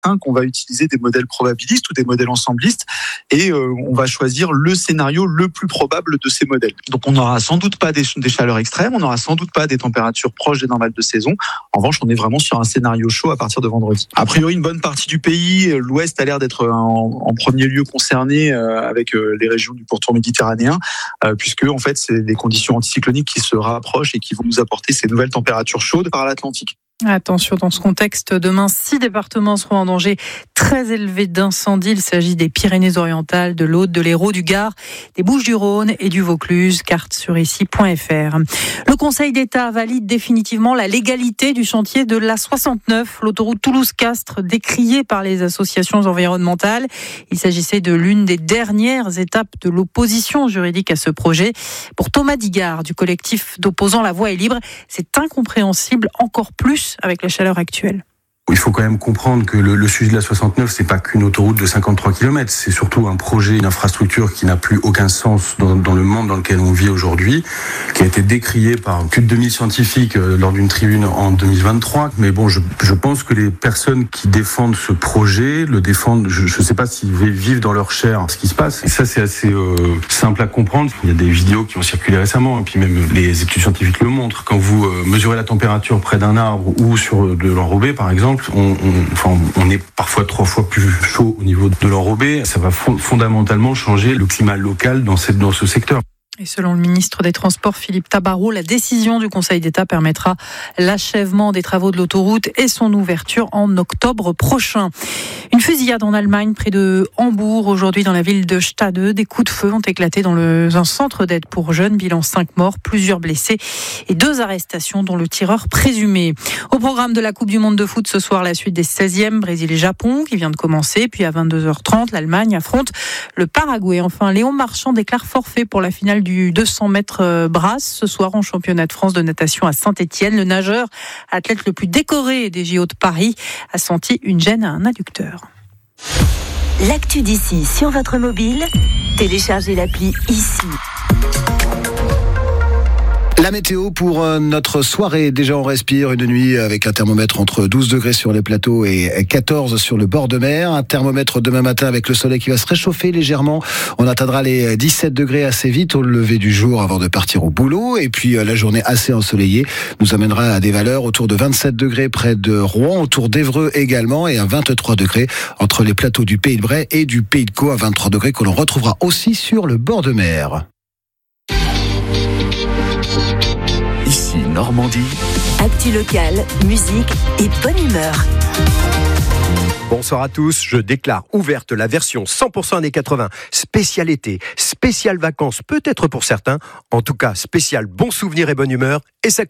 qu'on va utiliser des modèles probabilistes ou des modèles ensemblistes et on va choisir le scénario le plus probable de ces modèles. Donc on n'aura sans doute pas des chaleurs extrêmes, on n'aura sans doute pas des températures proches des normales de saison. En revanche, on est vraiment sur un scénario chaud à partir de vendredi. A priori, une bonne partie du pays, l'Ouest a l'air d'être en premier lieu concerné avec les régions du pourtour méditerranéen, puisque en fait, c'est les conditions anticycloniques qui se rapprochent et qui vont nous apporter ces nouvelles températures chaudes par l'Atlantique. Attention, dans ce contexte, demain, 6 départements seront en danger très élevé d'incendie. Il s'agit des Pyrénées-Orientales, de l'Aude, de l'Hérault, du Gard, des Bouches-du-Rhône et du Vaucluse. Carte sur ici.fr. Le Conseil d'État valide définitivement la légalité du chantier de l'A69, l'autoroute Toulouse-Castres, décriée par les associations environnementales. Il s'agissait de l'une des dernières étapes de l'opposition juridique à ce projet. Pour Thomas Digard, du collectif d'opposants La Voie est libre, c'est incompréhensible encore plus avec la chaleur actuelle. Il faut quand même comprendre que le sujet de la 69, c'est pas qu'une autoroute de 53 km, c'est surtout un projet, une infrastructure qui n'a plus aucun sens dans le monde dans lequel on vit aujourd'hui, qui a été décrié par plus de 2000 scientifiques lors d'une tribune en 2023. Mais bon, je pense que les personnes qui défendent ce projet le défendent, je sais pas s'ils vivent dans leur chair ce qui se passe. Et ça, c'est assez simple à comprendre. Il y a des vidéos qui ont circulé récemment, et puis même les études scientifiques le montrent. Quand vous mesurez la température près d'un arbre ou sur de l'enrobé, par exemple, on est parfois 3 fois plus chaud au niveau de l'enrobé. Ça va fondamentalement changer le climat local dans ce secteur. Et selon le ministre des Transports, Philippe Tabarot, la décision du Conseil d'État permettra l'achèvement des travaux de l'autoroute et son ouverture en octobre prochain. Une fusillade en Allemagne, près de Hambourg, aujourd'hui dans la ville de Stade. Des coups de feu ont éclaté dans un centre d'aide pour jeunes. Bilan 5 morts, plusieurs blessés et 2 arrestations, dont le tireur présumé. Au programme de la Coupe du Monde de foot ce soir, la suite des 16e, Brésil et Japon, qui vient de commencer. Puis à 22h30, l'Allemagne affronte le Paraguay. Enfin, Léon Marchand déclare forfait pour la finale du 200 mètres brasse ce soir en championnat de France de natation à Saint-Étienne. Le nageur, athlète le plus décoré des JO de Paris, a senti une gêne à un adducteur. L'actu d'ici sur votre mobile, téléchargez l'appli ici. La météo pour notre soirée. Déjà, on respire une nuit avec un thermomètre entre 12 degrés sur les plateaux et 14 sur le bord de mer. Un thermomètre demain matin avec le soleil qui va se réchauffer légèrement. On atteindra les 17 degrés assez vite au lever du jour avant de partir au boulot. Et puis, la journée assez ensoleillée nous amènera à des valeurs autour de 27 degrés près de Rouen, autour d'Évreux également, et à 23 degrés entre les plateaux du Pays de Bray et du Pays de Caux, à 23 degrés que l'on retrouvera aussi sur le bord de mer. Ici Normandie. Actu locale, musique et bonne humeur. Bonsoir à tous, je déclare ouverte la version 100% années 80, spécial été, spécial vacances peut-être pour certains, en tout cas spécial bon souvenir et bonne humeur, et ça